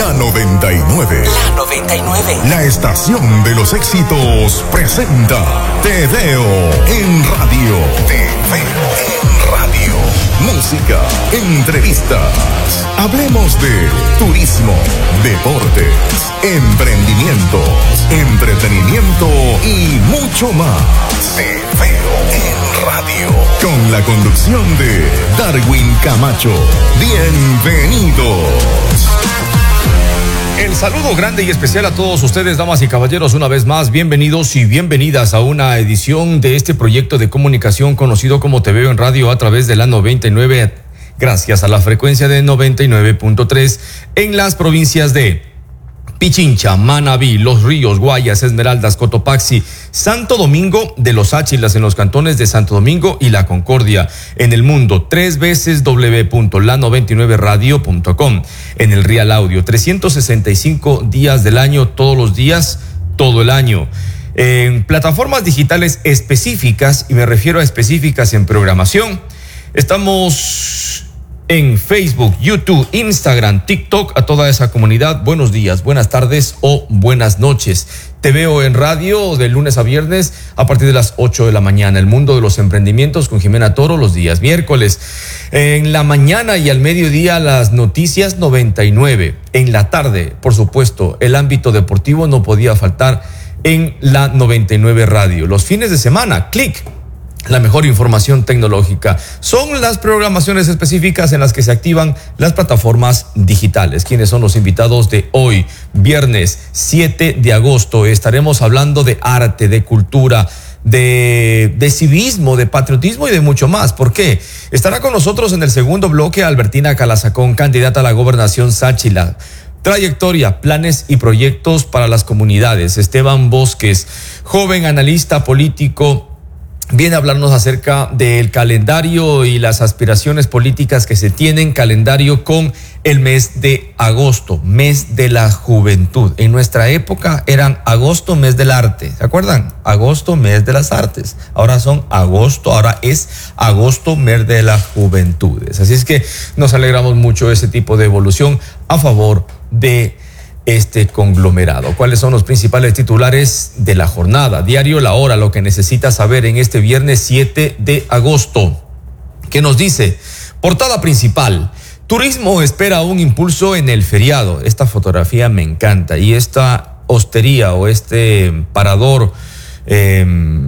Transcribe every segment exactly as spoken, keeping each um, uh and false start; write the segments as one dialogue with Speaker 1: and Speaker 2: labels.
Speaker 1: La noventa y nueve.
Speaker 2: La noventa y nueve.
Speaker 1: La estación de los éxitos presenta Te Veo en Radio. Te Veo en Radio. Música, entrevistas. Hablemos de turismo, deportes, emprendimientos, entretenimiento y mucho más. Te Veo en Radio. Con la conducción de Darwin Camacho. Bienvenidos.
Speaker 3: El saludo grande y especial a todos ustedes, damas y caballeros, una vez más, bienvenidos y bienvenidas a una edición de este proyecto de comunicación conocido como Te Veo en Radio a través de la noventa y nueve, gracias a la frecuencia de noventa y nueve punto tres en las provincias de Pichincha, Manabí, Los Ríos, Guayas, Esmeraldas, Cotopaxi, Santo Domingo de los Áchilas en los cantones de Santo Domingo y La Concordia. En el mundo, tres veces w punto la noventa y nueve radio punto com. En el Real Audio, trescientos sesenta y cinco días del año, todos los días, todo el año. En plataformas digitales específicas, y me refiero a específicas en programación, estamos en Facebook, YouTube, Instagram, TikTok, a toda esa comunidad. Buenos días, buenas tardes o buenas noches. Te Veo en Radio de lunes a viernes a partir de las ocho de la mañana. El mundo de los emprendimientos con Jimena Toro los días miércoles. En la mañana y al mediodía las noticias noventa y nueve. En la tarde, por supuesto, el ámbito deportivo no podía faltar en la noventa y nueve Radio. Los fines de semana, clic. La mejor información tecnológica. Son las programaciones específicas en las que se activan las plataformas digitales. ¿Quiénes son los invitados de hoy? Viernes siete de agosto. Estaremos hablando de arte, de cultura, de, de civismo, de patriotismo y de mucho más. ¿Por qué? Estará con nosotros en el segundo bloque Albertina Calazacón, candidata a la gobernación Sáchila. Trayectoria, planes y proyectos para las comunidades. Esteban Bosques, joven analista político, viene a hablarnos acerca del calendario y las aspiraciones políticas que se tienen, calendario con el mes de agosto, mes de la juventud. En nuestra época eran agosto, mes del arte, ¿se acuerdan? Agosto, mes de las artes. Ahora son agosto, ahora es agosto, mes de las juventudes. Así es que nos alegramos mucho de ese tipo de evolución a favor de este conglomerado. ¿Cuáles son los principales titulares de la jornada? Diario La Hora, lo que necesitas saber en este viernes siete de agosto. ¿Qué nos dice? Portada principal. Turismo espera un impulso en el feriado. Esta fotografía me encanta. Y esta hostería o este parador, eh,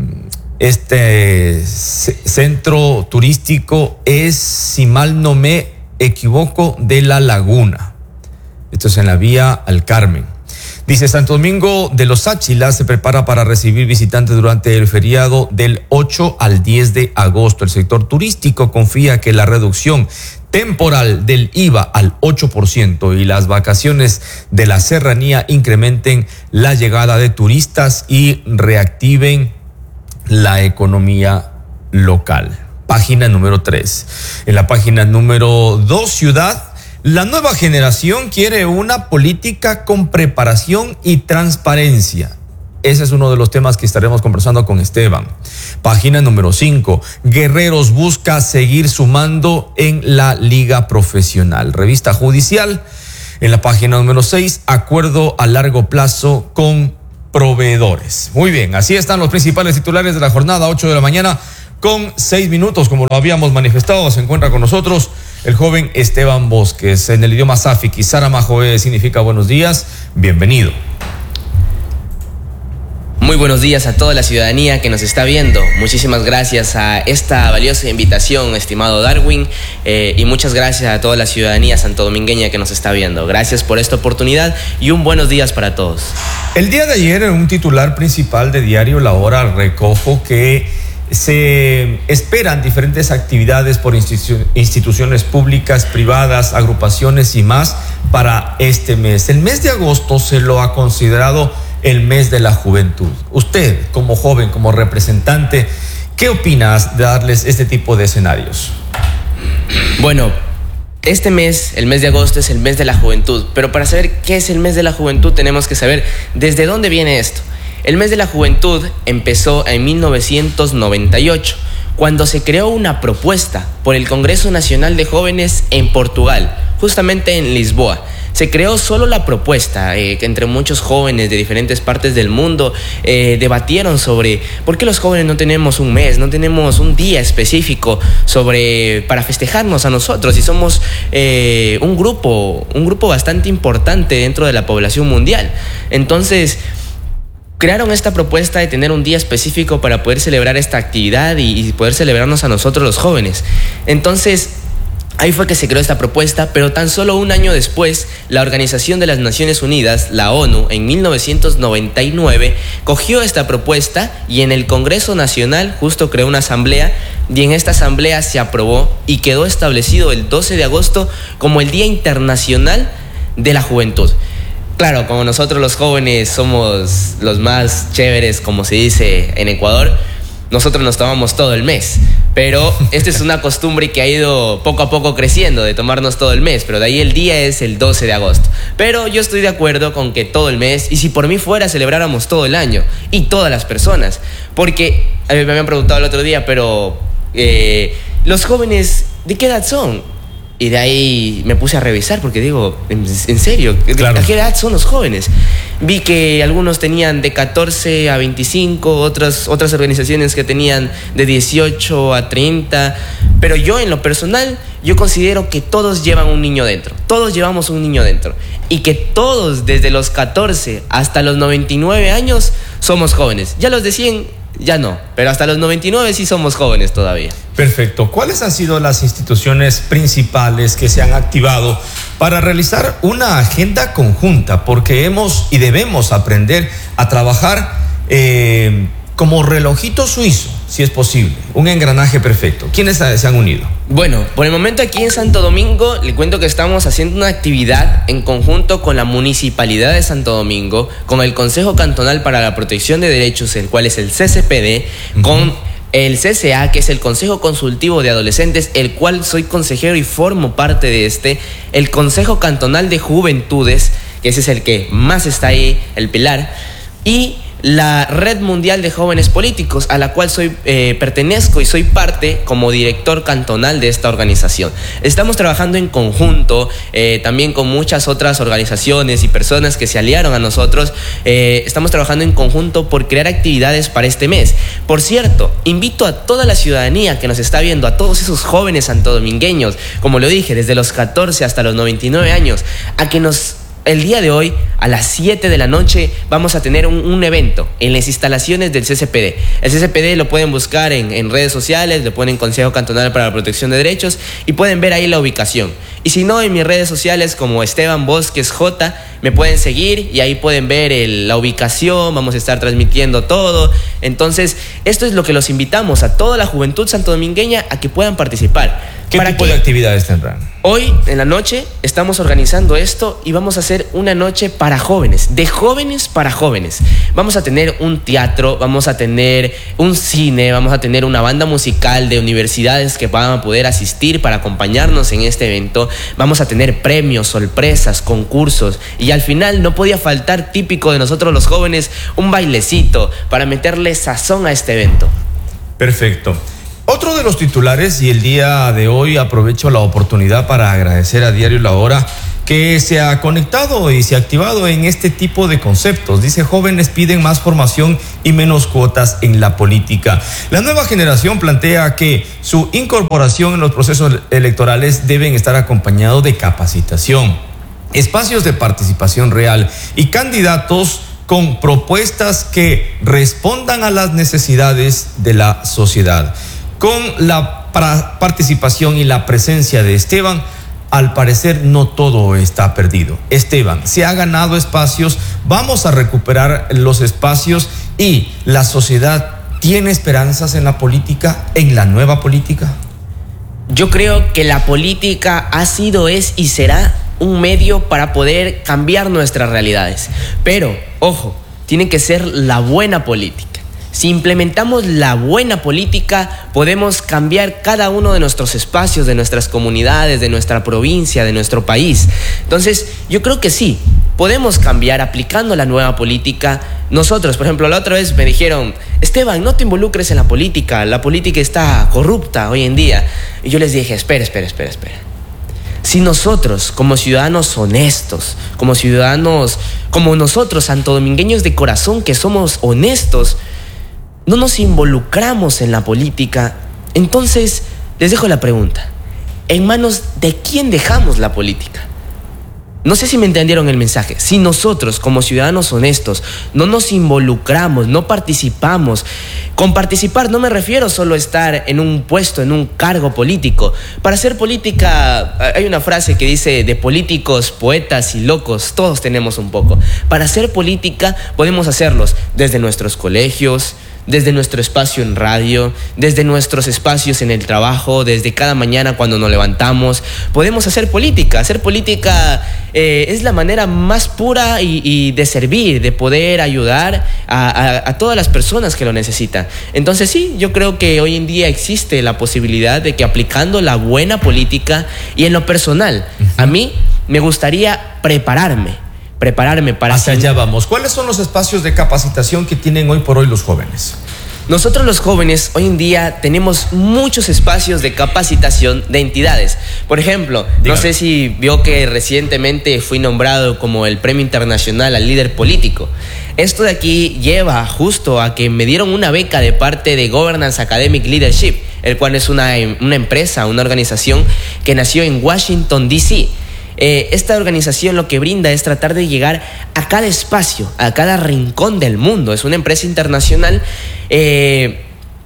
Speaker 3: este centro turístico es, si mal no me equivoco, de La Laguna. Esto es en la vía al Carmen. Dice, Santo Domingo de los Áchilas se prepara para recibir visitantes durante el feriado del ocho al diez de agosto. El sector turístico confía que la reducción temporal del I V A al ocho por ciento y las vacaciones de la serranía incrementen la llegada de turistas y reactiven la economía local. Página número tres. En la página número dos, Ciudad. La nueva generación quiere una política con preparación y transparencia. Ese es uno de los temas que estaremos conversando con Esteban. Página número cinco. Guerreros busca seguir sumando en la liga profesional. Revista judicial. En la página número seis. Acuerdo a largo plazo con proveedores. Muy bien, así están los principales titulares de la jornada, ocho de la mañana con seis minutos. Como lo habíamos manifestado, se encuentra con nosotros el joven Esteban Bosques. En el idioma sáfiqui, Saramajoe significa buenos días. Bienvenido.
Speaker 4: Muy buenos días a toda la ciudadanía que nos está viendo. Muchísimas gracias a esta valiosa invitación, estimado Darwin, eh, y muchas gracias a toda la ciudadanía santodomingueña que nos está viendo. Gracias por esta oportunidad y un buenos días para todos.
Speaker 3: El día de ayer, en un titular principal de Diario La Hora, recojo que se esperan diferentes actividades por institu- instituciones públicas, privadas, agrupaciones y más para este mes. El mes de agosto se lo ha considerado el mes de la juventud. Usted, como joven, como representante, ¿qué opinas de darles este tipo de escenarios?
Speaker 4: Bueno, este mes, el mes de agosto, es el mes de la juventud, pero para saber qué es el mes de la juventud tenemos que saber desde dónde viene esto. El mes de la juventud empezó en mil novecientos noventa y ocho, cuando se creó una propuesta por el Congreso Nacional de Jóvenes en Portugal, justamente en Lisboa. Se creó solo la propuesta, eh, que entre muchos jóvenes de diferentes partes del mundo eh, debatieron sobre por qué los jóvenes no tenemos un mes, no tenemos un día específico sobre, para festejarnos a nosotros, y somos eh, un grupo, un grupo bastante importante dentro de la población mundial. Entonces, crearon esta propuesta de tener un día específico para poder celebrar esta actividad y, y poder celebrarnos a nosotros los jóvenes. Entonces, ahí fue que se creó esta propuesta, pero tan solo un año después, la Organización de las Naciones Unidas, la ONU, en mil novecientos noventa y nueve, cogió esta propuesta y en el Congreso Nacional justo creó una asamblea, y en esta asamblea se aprobó y quedó establecido el doce de agosto como el Día Internacional de la Juventud. Claro, como nosotros los jóvenes somos los más chéveres, como se dice en Ecuador, nosotros nos tomamos todo el mes, pero esta es una costumbre que ha ido poco a poco creciendo, de tomarnos todo el mes, pero de ahí el día es el doce de agosto. Pero yo estoy de acuerdo con que todo el mes, y si por mí fuera, celebráramos todo el año, y todas las personas, porque a mí me habían preguntado el otro día, pero eh, los jóvenes, ¿de qué edad son? Y de ahí me puse a revisar porque digo, en, en serio,
Speaker 3: claro.
Speaker 4: ¿A qué edad son los jóvenes? Vi que algunos tenían de catorce a veinticinco, otras, otras organizaciones que tenían de dieciocho a treinta, pero yo en lo personal, yo considero que todos llevan un niño dentro, todos llevamos un niño dentro, y que todos desde los catorce hasta los noventa y nueve años somos jóvenes. Ya los de cien ya no, pero hasta los noventa y nueve sí somos jóvenes todavía.
Speaker 3: Perfecto. ¿Cuáles han sido las instituciones principales que se han activado para realizar una agenda conjunta? Porque hemos y debemos aprender a trabajar eh, como relojito suizo, si es posible, un engranaje perfecto. ¿Quiénes se han unido?
Speaker 4: Bueno, por el momento aquí en Santo Domingo le cuento que estamos haciendo una actividad en conjunto con la Municipalidad de Santo Domingo, con el Consejo Cantonal para la Protección de Derechos, el cual es el C C P D, uh-huh. con el C C A, que es el Consejo Consultivo de Adolescentes, el cual soy consejero y formo parte de este, el Consejo Cantonal de Juventudes, que ese es el que más está ahí, el pilar, y la Red Mundial de Jóvenes Políticos, a la cual soy eh, pertenezco y soy parte como director cantonal de esta organización. Estamos trabajando en conjunto, eh, también con muchas otras organizaciones y personas que se aliaron a nosotros. Eh, estamos trabajando en conjunto por crear actividades para este mes. Por cierto, invito a toda la ciudadanía que nos está viendo, a todos esos jóvenes santodomingueños, como lo dije, desde los catorce hasta los noventa y nueve años, a que nos... El día de hoy, a las siete de la noche, vamos a tener un, un evento en las instalaciones del C C P D. El C C P D lo pueden buscar en, en redes sociales, le ponen Consejo Cantonal para la Protección de Derechos y pueden ver ahí la ubicación. Y si no, en mis redes sociales como Esteban Bosques J, me pueden seguir y ahí pueden ver el, la ubicación, vamos a estar transmitiendo todo. Entonces, esto es lo que los invitamos a toda la juventud santodomingueña a que puedan participar.
Speaker 3: ¿Qué
Speaker 4: ¿Para
Speaker 3: tipo
Speaker 4: qué?
Speaker 3: de actividades tendrán?
Speaker 4: Hoy, en la noche, estamos organizando esto y vamos a hacer una noche para jóvenes, de jóvenes para jóvenes. Vamos a tener un teatro, vamos a tener un cine, vamos a tener una banda musical de universidades que van a poder asistir para acompañarnos en este evento. Vamos a tener premios, sorpresas, concursos y al final no podía faltar, típico de nosotros los jóvenes, un bailecito para meterle sazón a este evento.
Speaker 3: Perfecto. Otro de los titulares, y el día de hoy aprovecho la oportunidad para agradecer a Diario La Hora que se ha conectado y se ha activado en este tipo de conceptos. Dice, jóvenes piden más formación y menos cuotas en la política. La nueva generación plantea que su incorporación en los procesos electorales deben estar acompañados de capacitación, espacios de participación real y candidatos con propuestas que respondan a las necesidades de la sociedad. Con la participación y la presencia de Esteban, al parecer no todo está perdido. Esteban, se ha ganado espacios, vamos a recuperar los espacios y la sociedad tiene esperanzas en la política, en la nueva política.
Speaker 4: Yo creo que la política ha sido, es y será un medio para poder cambiar nuestras realidades. Pero, ojo, tiene que ser la buena política. Si implementamos la buena política, podemos cambiar cada uno de nuestros espacios, de nuestras comunidades, de nuestra provincia, de nuestro país. Entonces, yo creo que sí, podemos cambiar aplicando la nueva política. Nosotros, por ejemplo, la otra vez me dijeron, Esteban, no te involucres en la política, la política está corrupta hoy en día. Y yo les dije, espera, espera, espera, espera. Si nosotros, como ciudadanos honestos, como ciudadanos, como nosotros, santodomingueños de corazón que somos honestos, no nos involucramos en la política, entonces les dejo la pregunta: ¿en manos de quién dejamos la política? No sé si me entendieron el mensaje. Si nosotros, como ciudadanos honestos, no nos involucramos, no participamos. Con participar no me refiero solo a estar en un puesto, en un cargo político. Para hacer política, hay una frase que dice: de políticos, poetas y locos, todos tenemos un poco. Para hacer política podemos hacerlos desde nuestros colegios, desde nuestro espacio en radio, desde nuestros espacios en el trabajo, desde cada mañana cuando nos levantamos. Podemos hacer política. Hacer política eh, es la manera más pura y, y de servir, de poder ayudar a, a, a todas las personas que lo necesitan. Entonces sí, yo creo que hoy en día existe la posibilidad de que aplicando la buena política, y en lo personal, a mí me gustaría prepararme. Prepararme para...
Speaker 3: Hacia allá vamos. ¿Cuáles son los espacios de capacitación que tienen hoy por hoy los jóvenes?
Speaker 4: Nosotros los jóvenes hoy en día tenemos muchos espacios de capacitación de entidades. Por ejemplo, Dígame. no sé si vio que recientemente fui nombrado como el Premio Internacional al Líder Político. Esto de aquí lleva justo a que me dieron una beca de parte de Governance Academic Leadership, el cual es una, una empresa, una organización que nació en Washington, D C Eh, esta organización lo que brinda es tratar de llegar a cada espacio, a cada rincón del mundo. Es una empresa internacional eh,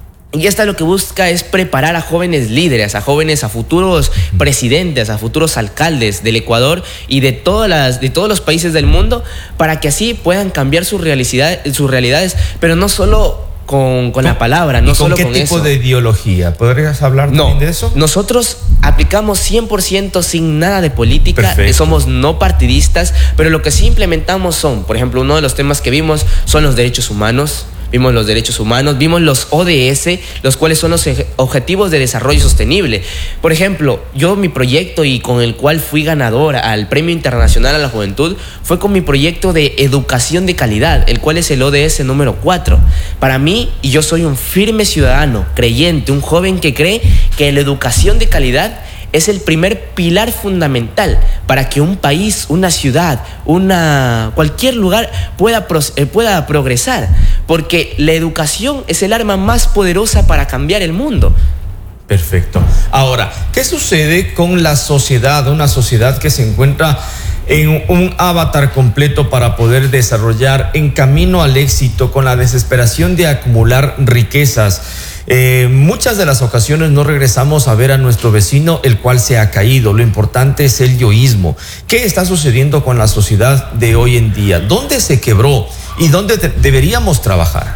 Speaker 4: y esta lo que busca es preparar a jóvenes líderes, a jóvenes, a futuros presidentes, a futuros alcaldes del Ecuador y de, todas las, de todos los países del mundo, para que así puedan cambiar sus, realidad, sus realidades, pero no solo con, con la palabra, no solo con eso.
Speaker 3: ¿Con qué tipo de ideología? ¿Podrías hablar también
Speaker 4: no,
Speaker 3: de eso?
Speaker 4: Nosotros aplicamos cien por ciento sin nada de política.
Speaker 3: Perfecto.
Speaker 4: Somos no partidistas, pero lo que sí implementamos son, por ejemplo, uno de los temas que vimos son los derechos humanos. Vimos los derechos humanos, vimos los O D S, los cuales son los Objetivos de Desarrollo Sostenible. Por ejemplo, yo mi proyecto y con el cual fui ganador al Premio Internacional a la Juventud fue con mi proyecto de educación de calidad, el cual es el O D S número cuatro. Para mí, y yo soy un firme ciudadano, creyente, un joven que cree que la educación de calidad es el primer pilar fundamental para que un país, una ciudad, una, cualquier lugar pueda, eh, pueda progresar, porque la educación es el arma más poderosa para cambiar el mundo.
Speaker 3: Perfecto. Ahora, ¿qué sucede con la sociedad? Una sociedad que se encuentra en un avatar completo para poder desarrollar en camino al éxito, con la desesperación de acumular riquezas. Eh, muchas de las ocasiones no regresamos a ver a nuestro vecino, el cual se ha caído. Lo importante es el yoísmo. ¿Qué está sucediendo con la sociedad de hoy en día? ¿Dónde se quebró y dónde te- deberíamos trabajar?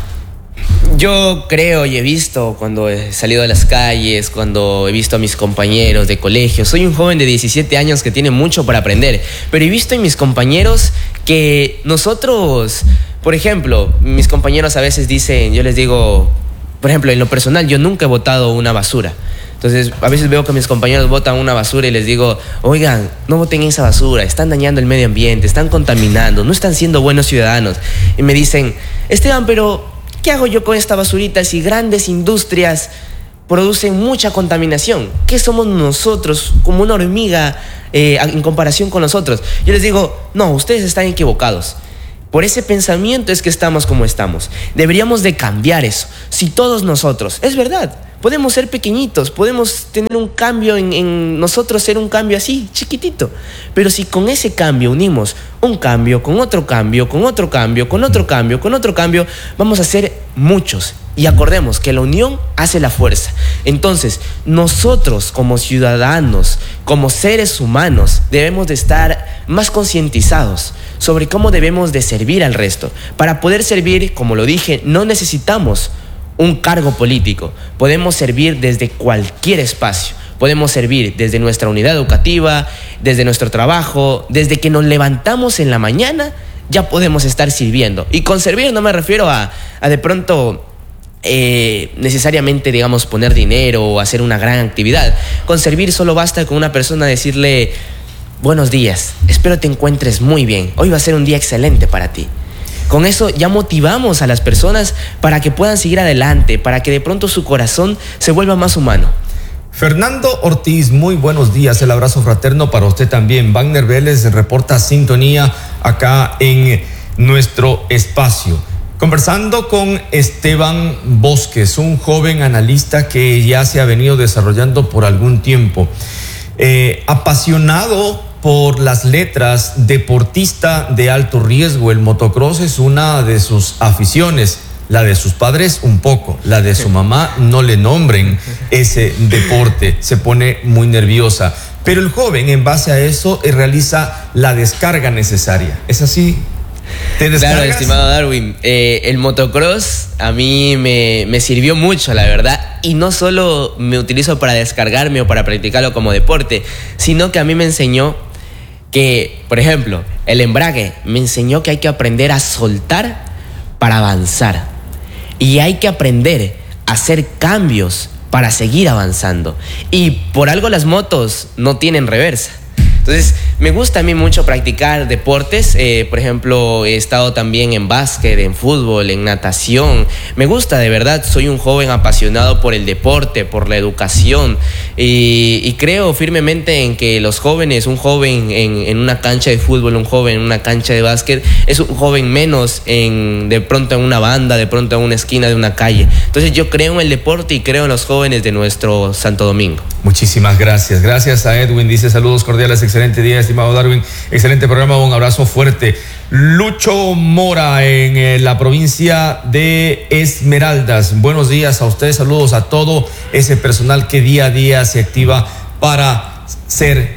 Speaker 4: Yo creo y he visto cuando he salido a las calles, cuando he visto a mis compañeros de colegio. Soy un joven de diecisiete años que tiene mucho para aprender, pero he visto en mis compañeros que nosotros, por ejemplo, mis compañeros a veces dicen, yo les digo, por ejemplo, en lo personal, yo nunca he botado una basura. Entonces, a veces veo que mis compañeros botan una basura y les digo, oigan, no boten esa basura, están dañando el medio ambiente, están contaminando, no están siendo buenos ciudadanos. Y me dicen, Esteban, pero ¿qué hago yo con esta basurita si grandes industrias producen mucha contaminación? ¿Qué somos nosotros como una hormiga eh, en comparación con nosotros? Yo les digo, no, ustedes están equivocados. Por ese pensamiento es que estamos como estamos. Deberíamos de cambiar eso. Si todos nosotros, es verdad, podemos ser pequeñitos, podemos tener un cambio en, en nosotros, ser un cambio así, chiquitito. Pero si con ese cambio unimos un cambio, con otro cambio, con otro cambio, con otro cambio, con otro cambio, vamos a ser muchos. Y acordemos que la unión hace la fuerza. Entonces, nosotros como ciudadanos, como seres humanos, debemos de estar más concientizados sobre cómo debemos de servir al resto. Para poder servir, como lo dije, no necesitamos un cargo político. Podemos servir desde cualquier espacio. Podemos servir desde nuestra unidad educativa, desde nuestro trabajo, desde que nos levantamos en la mañana, ya podemos estar sirviendo. Y con servir no me refiero a, a de pronto eh, necesariamente, digamos, poner dinero o hacer una gran actividad. Con servir solo basta con una persona decirle, buenos días, espero te encuentres muy bien, hoy va a ser un día excelente para ti. Con eso ya motivamos a las personas para que puedan seguir adelante, para que de pronto su corazón se vuelva más humano.
Speaker 3: Fernando Ortiz, muy buenos días, el abrazo fraterno para usted también. Wagner Vélez reporta sintonía acá en nuestro espacio. Conversando con Esteban Bosques, un joven analista que ya se ha venido desarrollando por algún tiempo. Eh, apasionado por las letras, deportista de alto riesgo, el motocross es una de sus aficiones. La de sus padres un poco, la de su mamá no le nombren ese deporte, se pone muy nerviosa. Pero el joven en base a eso realiza la descarga necesaria. ¿Es así? ¿Te descargas?
Speaker 4: Claro, estimado Darwin, eh, el motocross a mí me, me sirvió mucho, la verdad. Y no solo me utilizo para descargarme o para practicarlo como deporte, sino que a mí me enseñó que, por ejemplo, el embrague me enseñó que hay que aprender a soltar para avanzar. Y hay que aprender a hacer cambios para seguir avanzando. Y por algo las motos no tienen reversa. Entonces, me gusta a mí mucho practicar deportes. Eh, por ejemplo, he estado también en básquet, en fútbol, en natación. Me gusta, de verdad. Soy un joven apasionado por el deporte, por la educación. Y, y creo firmemente en que los jóvenes, un joven en, en una cancha de fútbol, un joven en una cancha de básquet, es un joven menos en, de pronto en una banda, de pronto en una esquina de una calle. Entonces, yo creo en el deporte y creo en los jóvenes de nuestro Santo Domingo.
Speaker 3: Muchísimas gracias. Gracias a Edwin. Dice saludos cordiales, excelente día, estimado Darwin. Excelente programa, un abrazo fuerte. Lucho Mora en eh, la provincia de Esmeraldas. Buenos días a ustedes, saludos a todo ese personal que día a día se activa para ser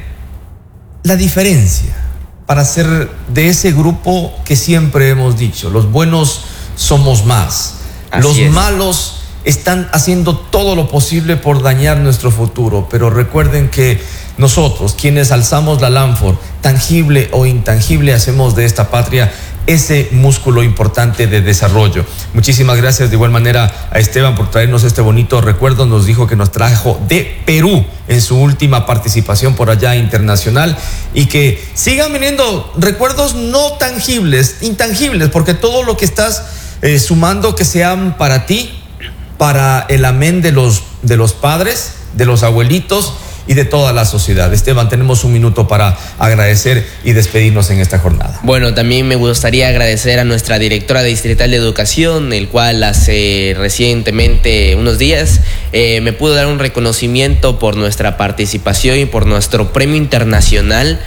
Speaker 3: la diferencia, para ser de ese grupo que siempre hemos dicho, los buenos somos más,
Speaker 4: Así
Speaker 3: los
Speaker 4: es.
Speaker 3: malos están haciendo todo lo posible por dañar nuestro futuro, pero recuerden que nosotros, quienes alzamos la Lanford, tangible o intangible, hacemos de esta patria ese músculo importante de desarrollo. Muchísimas gracias de igual manera a Esteban por traernos este bonito recuerdo. Nos dijo que nos trajo de Perú en su última participación por allá internacional y que sigan viniendo recuerdos no tangibles, intangibles, porque todo lo que estás eh, sumando que sean para ti, para el amén de los, de los padres, de los abuelitos y de toda la sociedad. Esteban, tenemos un minuto para agradecer y despedirnos en esta jornada.
Speaker 4: Bueno, también me gustaría agradecer a nuestra directora distrital de educación, el cual hace recientemente, unos días, eh, me pudo dar un reconocimiento por nuestra participación y por nuestro premio internacional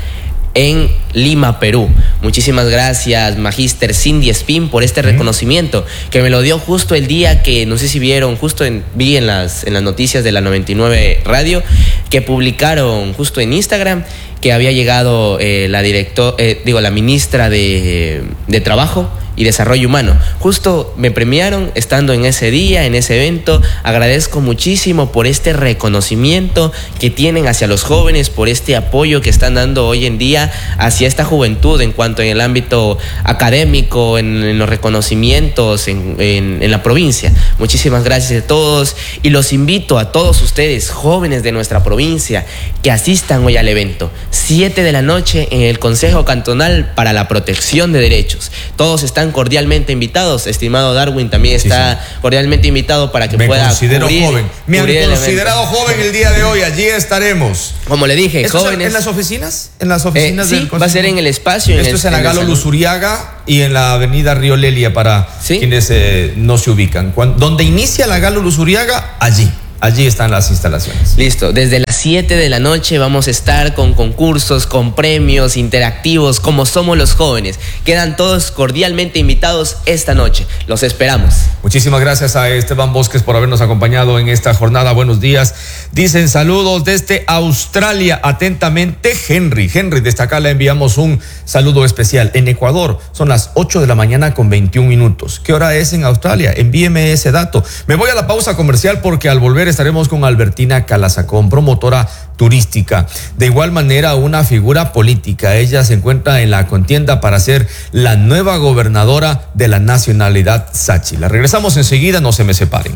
Speaker 4: en Lima, Perú. Muchísimas gracias, Magíster Cindy Spin, por este reconocimiento, que me lo dio justo el día que, no sé si vieron, justo en, vi en las, en las noticias de la noventa y nueve Radio, que publicaron justo en Instagram que había llegado eh, la director, eh, digo, la ministra de, de Trabajo y Desarrollo Humano. Justo me premiaron estando en ese día, en ese evento. Agradezco muchísimo por este reconocimiento que tienen hacia los jóvenes, por este apoyo que están dando hoy en día hacia esta juventud en cuanto en el ámbito académico, en, en los reconocimientos en, en, en la provincia. Muchísimas gracias a todos y los invito a todos ustedes, jóvenes de nuestra provincia, que asistan hoy al evento. siete de la noche en el Consejo Cantonal para la Protección de Derechos. Todos están cordialmente invitados. Estimado Darwin también está sí, sí. cordialmente invitado para que
Speaker 3: me
Speaker 4: pueda
Speaker 3: considero
Speaker 4: cubrir,
Speaker 3: joven. Me han considerado joven el día de hoy. Allí estaremos.
Speaker 4: Como le dije, jóvenes.
Speaker 3: ¿En las oficinas? ¿En las oficinas
Speaker 4: eh,
Speaker 3: del
Speaker 4: Sí,
Speaker 3: Consejo?
Speaker 4: va a ser en el espacio.
Speaker 3: Esto
Speaker 4: en
Speaker 3: es
Speaker 4: el,
Speaker 3: en la Galo Luzuriaga y en la avenida Río Lelia para ¿Sí? quienes eh, no se ubican. Cuando, donde inicia la Galo Luzuriaga, allí. Allí están las instalaciones.
Speaker 4: Listo, desde las siete de la noche vamos a estar con concursos, con premios interactivos, como somos los jóvenes. Quedan todos cordialmente invitados esta noche. Los esperamos.
Speaker 3: Muchísimas gracias a Esteban Bosques por habernos acompañado en esta jornada. Buenos días. Dicen saludos desde Australia. Atentamente, Henry. Henry, desde acá le enviamos un saludo especial. En Ecuador son las ocho de la mañana con veintiún minutos. ¿Qué hora es en Australia? Envíeme ese dato. Me voy a la pausa comercial porque al volver estaremos con Albertina Calazacón, promotora turística. De igual manera, una figura política. Ella se encuentra en la contienda para ser la nueva gobernadora de la nacionalidad Sáchila. Regresamos enseguida, no se me separen.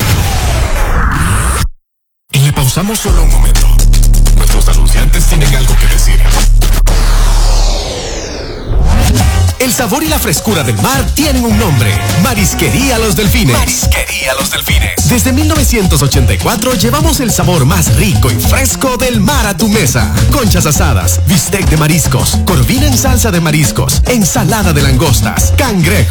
Speaker 1: Y le pausamos solo un momento. Nuestros anunciantes tienen algo que decir.
Speaker 2: El sabor y la frescura del mar tienen un nombre. Marisquería Los Delfines.
Speaker 1: Marisquería Los Delfines.
Speaker 2: Desde mil novecientos ochenta y cuatro llevamos el sabor más rico y fresco del mar a tu mesa. Conchas asadas, bistec de mariscos, corvina en salsa de mariscos, ensalada de langostas, cangrejo,